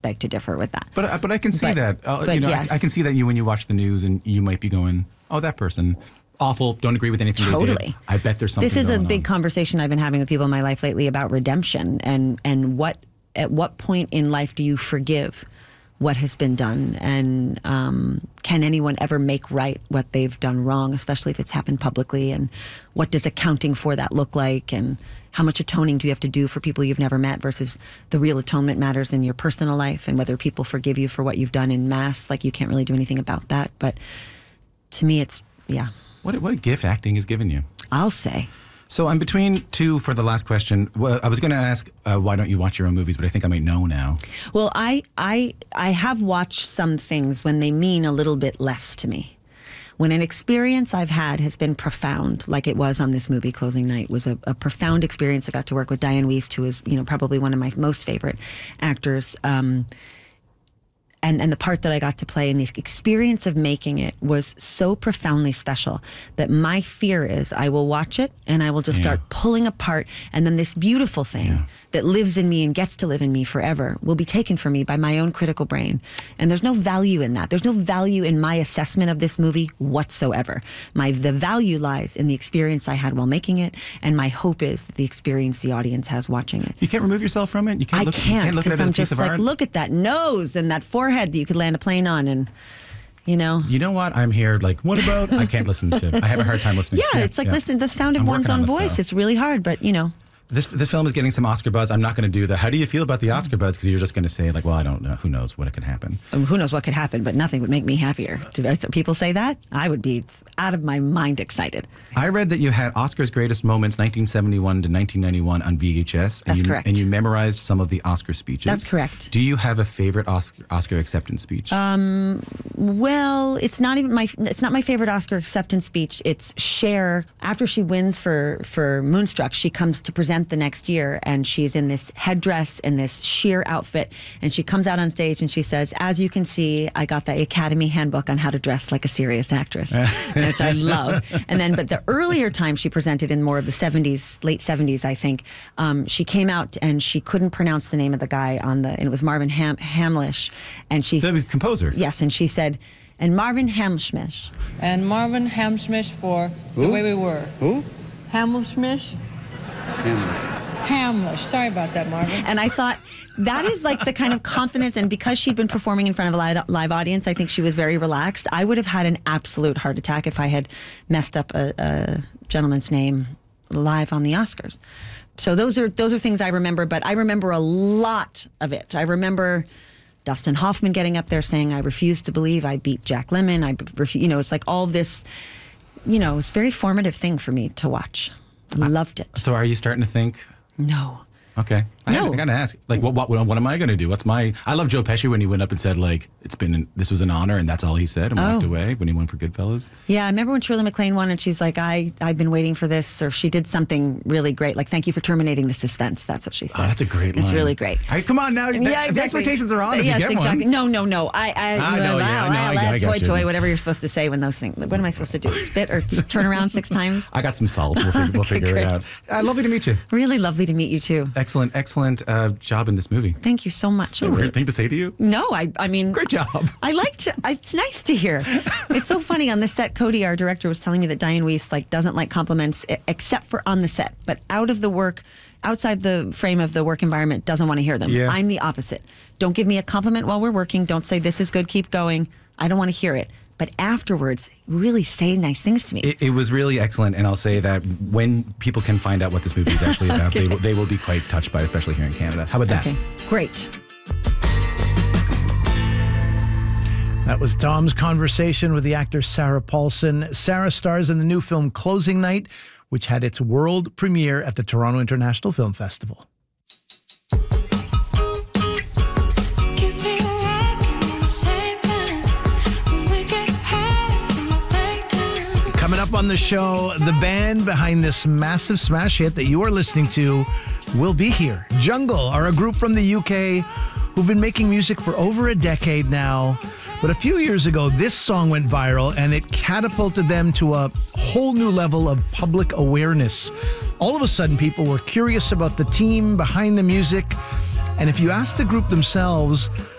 beg to differ with that. But I can see that. Yes. I can see that when you watch the news and you might be going, oh, that person, awful, don't agree with anything they did. I bet there's something This is a going big on. conversation I've been having with people in my life lately about redemption and at what point in life do you forgive what has been done, and can anyone ever make right what they've done wrong, especially if it's happened publicly, and what does accounting for that look like, and how much atoning do you have to do for people you've never met versus the real atonement matters in your personal life, and whether people forgive you for what you've done in mass, like you can't really do anything about that. But to me, it's, yeah. What a gift acting has given you. I'll say. So I'm between two for the last question. Well, I was going to ask, why don't you watch your own movies? But I think I might know now. Well, I have watched some things when they mean a little bit less to me. When an experience I've had has been profound, like it was on this movie, Closing Night, was a profound experience. I got to work with Diane Wiest, who is, probably one of my most favorite actors. And the part that I got to play in the experience of making it was so profoundly special that my fear is I will watch it and I will just start pulling apart, and then this beautiful thing that lives in me and gets to live in me forever will be taken from me by my own critical brain. And there's no value in that. There's no value in my assessment of this movie whatsoever. The value lies in the experience I had while making it, and my hope is the experience the audience has watching it. You can't remove yourself from it? You can't look at it as a I'm piece just of like, art? look at that nose and that forehead that you could land a plane on, and You know what? I'm here like, what about? I can't listen to. I have a hard time listening. Yeah, it's like listening to the sound of one's own voice. It's really hard, but This film is getting some Oscar buzz. I'm not going to do the, how do you feel about the Oscar buzz? Because you're just going to say like, well, I don't know. Who knows what could happen? Who knows what could happen, but nothing would make me happier. Do people say that? I would be out of my mind excited. I read that you had Oscar's Greatest Moments 1971 to 1991 on VHS. That's correct. And you memorized some of the Oscar speeches. That's correct. Do you have a favorite Oscar acceptance speech? Well, it's not my favorite Oscar acceptance speech. It's Cher. After she wins for Moonstruck, she comes to present the next year, and she's in this headdress and this sheer outfit, and she comes out on stage and she says, "As you can see, I got the Academy Handbook on how to dress like a serious actress," which I love. But the earlier time she presented in more of the 70s, late 70s, I think, she came out and she couldn't pronounce the name of the guy and it was Marvin Hamlish, and she the composer. Yes, and she said, "And Marvin Hamlish." And Marvin Hamlish for Who? The Way We Were. Who? Hamlish. Hamlish. Sorry about that, Marvin. And I thought that is like the kind of confidence, and because she'd been performing in front of a live audience, I think she was very relaxed. I would have had an absolute heart attack if I had messed up a gentleman's name live on the Oscars. So those are things I remember, but I remember a lot of it. I remember Dustin Hoffman getting up there saying, "I refuse to believe I beat Jack Lemmon." It's like all this, it was a very formative thing for me to watch. I loved it. So are you starting to think? No. Okay. I got to ask, like, what am I going to do? I love Joe Pesci when he went up and said, like, this was an honor, and that's all he said, and walked away when he won for Goodfellas. Yeah, I remember when Shirley MacLaine won, and she's like, I've been waiting for this, or she did something really great, like, "Thank you for terminating the suspense." That's what she said. Oh, that's a great line. It's really great. All right, come on now. Exactly. The expectations are on if yes, you get exactly. one. No. I got you. Whatever you're supposed to say when those things. What am I supposed to do? Spit or turn around 6 times? I got some salt. We'll figure it out. Lovely to meet you. Really lovely to meet you, too. Excellent job in this movie. Thank you so much. Is that a weird thing to say to you? No, I mean... Great job. It's nice to hear. It's so funny. On the set, Cody, our director, was telling me that Diane Wiest doesn't like compliments except for on the set, but outside the frame of the work environment, doesn't want to hear them. Yeah. I'm the opposite. Don't give me a compliment while we're working. Don't say, "This is good, keep going." I don't want to hear it. But afterwards, really say nice things to me. It was really excellent, and I'll say that when people can find out what this movie is actually about, Okay. they will be quite touched by it, especially here in Canada. How about that? Okay, great. That was Tom's conversation with the actor Sarah Paulson. Sarah stars in the new film Closing Night, which had its world premiere at the Toronto International Film Festival. Coming up on the show, the band behind this massive smash hit that you are listening to will be here. Jungle are a group from the UK who've been making music for over a decade now. But a few years ago, this song went viral and it catapulted them to a whole new level of public awareness. All of a sudden, people were curious about the team behind the music. And if you ask the group themselves,